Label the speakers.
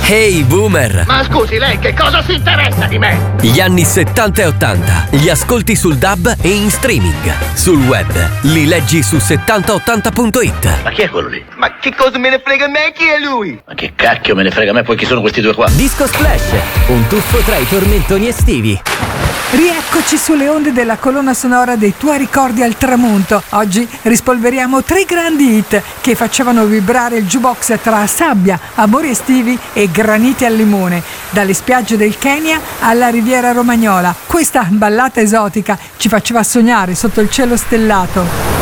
Speaker 1: Hey boomer!
Speaker 2: Ma scusi, lei che cosa si interessa di me?
Speaker 1: Gli anni 70 e 80 li ascolti sul DAB e in streaming. Sul web li leggi su 7080.it.
Speaker 2: Ma chi è quello lì?
Speaker 3: Ma che cosa me ne frega a me chi è lui?
Speaker 2: Ma che cacchio me ne frega a me poi chi sono questi due qua?
Speaker 1: Disco Splash, un tuffo tra i tormentoni estivi.
Speaker 4: Rieccoci sulle onde della colonna sonora dei tuoi ricordi al tramonto. Oggi rispolveriamo 3 grandi hit che facevano vibrare il jukebox tra sabbia, amori estivi e graniti al limone, dalle spiagge del Kenya alla riviera romagnola. Questa ballata esotica ci faceva sognare sotto il cielo stellato.